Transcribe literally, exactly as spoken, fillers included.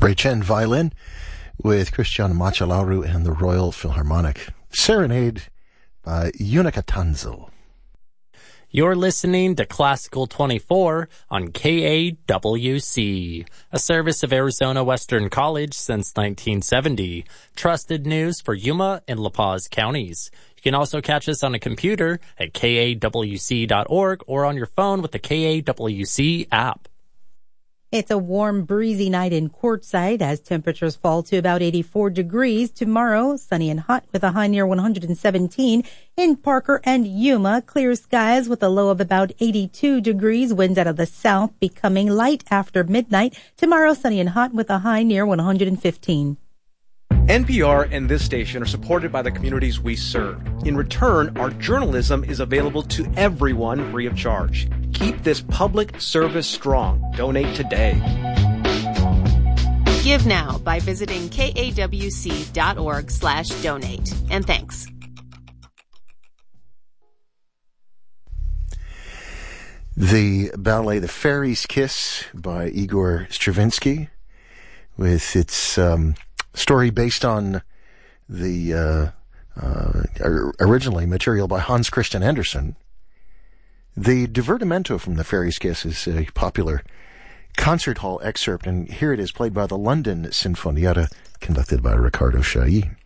Ray Chen violin with Christian Machalaru and the Royal Philharmonic. Serenade by Unica Tanzel. You're listening to Classical twenty-four on K A W C, a service of Arizona Western College since nineteen seventy. Trusted news for Yuma and La Paz counties. You can also catch us on a computer at K A W C dot org or on your phone with the K A W C app. It's a warm, breezy night in Quartzsite as temperatures fall to about eighty-four degrees. Tomorrow, sunny and hot with a high near one hundred seventeen. In Parker and Yuma, clear skies with a low of about eighty-two degrees. Winds out of the south becoming light after midnight. Tomorrow, sunny and hot with a high near one hundred fifteen. N P R and this station are supported by the communities we serve. In return, our journalism is available to everyone free of charge. Keep this public service strong. Donate today. Give now by visiting kawc.org slash donate. And thanks. The ballet The Fairy's Kiss by Igor Stravinsky, with its um, story based on the uh, uh, originally material by Hans Christian Andersen. The divertimento from The Fairy's Kiss is a popular concert hall excerpt, and here it is played by the London Sinfonietta, conducted by Riccardo Chailly.